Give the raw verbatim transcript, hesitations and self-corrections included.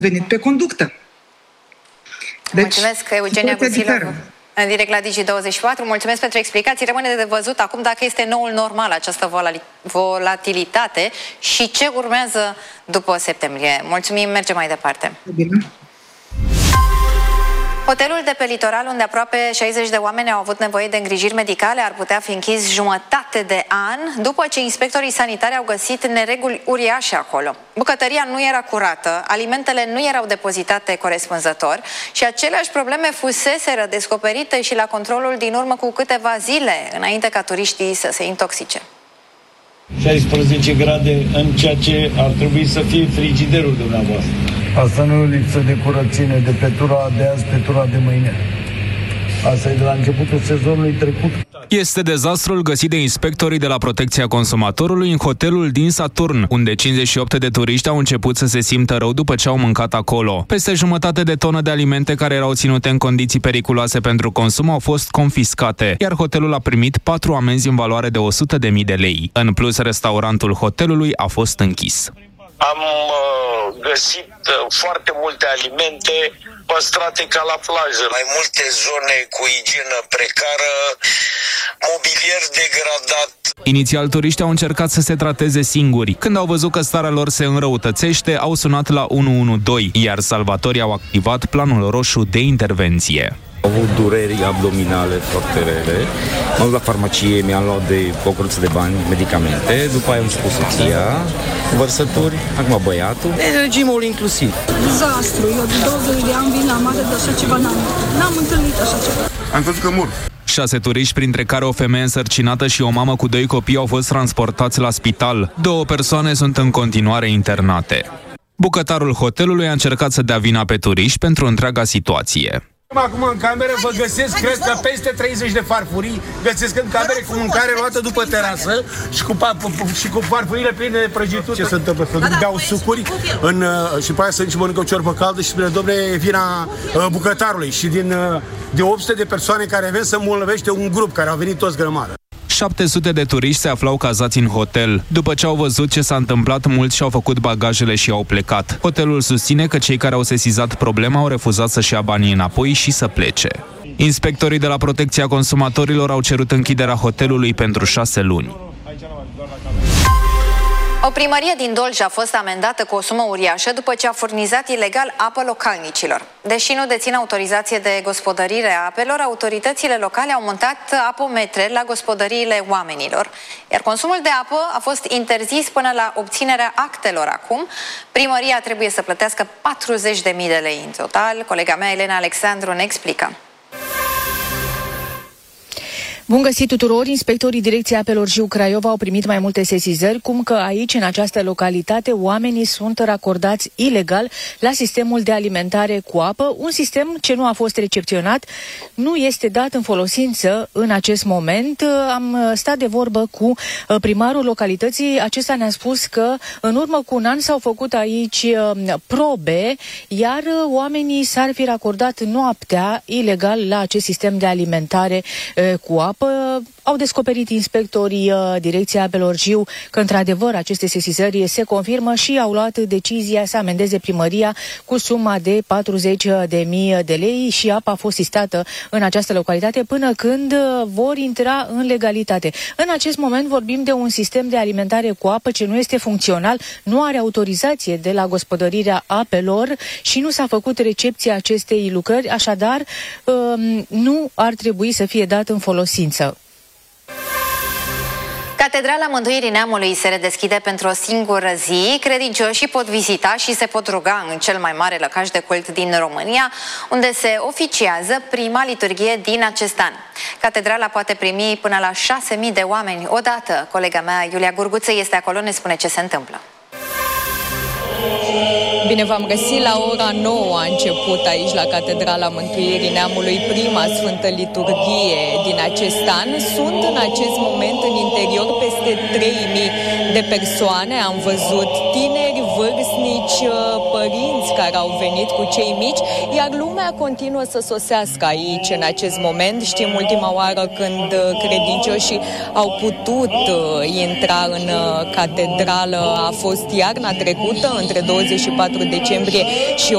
venit pe conductă. Deci, mulțumesc, Eugenia Guțilă, în direct la Digi douăzeci și patru. Mulțumesc pentru explicații. Rămâne de văzut acum dacă este noul normal această volatilitate și ce urmează după septembrie. Mulțumim, mergem mai departe. Bine. Hotelul de pe litoral, unde aproape șaizeci de oameni au avut nevoie de îngrijiri medicale, ar putea fi închis jumătate de an după ce inspectorii sanitari au găsit nereguli uriașe acolo. Bucătăria nu era curată, alimentele nu erau depozitate corespunzător și aceleași probleme fuseseră descoperite și la controlul din urmă cu câteva zile, înainte ca turiștii să se intoxice. șaisprezece grade în ceea ce ar trebui să fie frigiderul dumneavoastră. Asta nu e o lipsă de curățenie de pe tura de azi, pe tura de mâine. Asta e de la începutul sezonului trecut. Este dezastrul găsit de inspectorii de la Protecția Consumatorului în hotelul din Saturn, unde cincizeci și opt de turiști au început să se simtă rău după ce au mâncat acolo. Peste jumătate de tonă de alimente care erau ținute în condiții periculoase pentru consum au fost confiscate, iar hotelul a primit patru amenzi în valoare de o sută de mii de lei. În plus, restaurantul hotelului a fost închis. Am uh, găsit uh, foarte multe alimente păstrate ca la plajă. Mai multe zone cu igienă precară, mobilier degradat. Inițial, turiștii au încercat să se trateze singuri. Când au văzut că starea lor se înrăutățește, au sunat la unu unu doi, iar salvatorii au activat planul roșu de intervenție. Am avut dureri abdominale foarte rele. M-am dus la farmacie, mi-am luat de o cruță de bani, medicamente, după aia am spus soția, vărsături, acum băiatul, e regimul inclusiv. Dezastru, eu de douăzeci de ani vin la mare, de așa ceva n-am, n-am întâlnit așa ceva. Am crezut că mor. Șase turiști, printre care o femeie însărcinată și o mamă cu doi copii, au fost transportați la spital. Două persoane sunt în continuare internate. Bucătarul hotelului a încercat să dea vina pe turiști pentru întreaga situație. Acum în cameră vă găsesc, cred că peste treizeci de farfurii, găsesc în camere cu mâncare luată după terasă și cu, și cu farfurile pline de prăjituri. Ce se întâmplă? Să duc, beau sucuri în, și după aia să nici mănâncă o ciorbă caldă și spune, dom'le, e vina uh, bucătarului. Și din uh, de opt sute de persoane care avem să îmbolnăvește un grup care au venit toți grămadă. șapte sute de turiști se aflau cazați în hotel. După ce au văzut ce s-a întâmplat, mulți și-au făcut bagajele și au plecat. Hotelul susține că cei care au sesizat problema au refuzat să-și ia banii înapoi și să plece. Inspectorii de la Protecția Consumatorilor au cerut închiderea hotelului pentru șase luni. O primărie din Dolj a fost amendată cu o sumă uriașă după ce a furnizat ilegal apă localnicilor. Deși nu dețin autorizație de gospodărire a apelor, autoritățile locale au montat apometre la gospodăriile oamenilor, iar consumul de apă a fost interzis până la obținerea actelor acum. Primăria trebuie să plătească patruzeci de mii de lei în total. Colega mea, Elena Alexandru, ne explică. Bun găsit tuturor! Inspectorii Direcției Apelor Jiu Craiova au primit mai multe sesizări, cum că aici, în această localitate, oamenii sunt racordați ilegal la sistemul de alimentare cu apă, un sistem ce nu a fost recepționat, nu este dat în folosință în acest moment. Am stat de vorbă cu primarul localității, acesta ne-a spus că în urmă cu un an s-au făcut aici probe, iar oamenii s-ar fi racordat noaptea ilegal la acest sistem de alimentare cu apă. Au descoperit inspectorii uh, Direcției Apelor Jiu că într-adevăr aceste sesizări se confirmă și au luat decizia să amendeze primăria cu suma de patruzeci de mii de lei și apa a fost sistată în această localitate până când uh, vor intra în legalitate. În acest moment vorbim de un sistem de alimentare cu apă ce nu este funcțional, nu are autorizație de la gospodărirea apelor și nu s-a făcut recepția acestei lucrări, așadar uh, nu ar trebui să fie dat în folosință. Catedrala Mântuirii Neamului se redeschide pentru o singură zi. Credincioșii pot vizita și se pot ruga în cel mai mare lăcaș de cult din România, unde se oficiază prima liturghie din acest an. Catedrala poate primi până la șase mii de oameni odată. Colega mea, Iulia Gurguță, este acolo, ne spune ce se întâmplă. Bine v-am găsit, la ora nouă a început aici la Catedrala Mântuirii Neamului prima Sfântă Liturghie din acest an. Sunt în acest moment în interior peste trei mii de persoane. Am văzut tineri, vârstnici, părinți care au venit cu cei mici, iar lumea continuă să sosească aici în acest moment. Știm ultima oară când credincioșii au putut intra în catedrală a fost iarna trecută, între douăzeci și patru decembrie și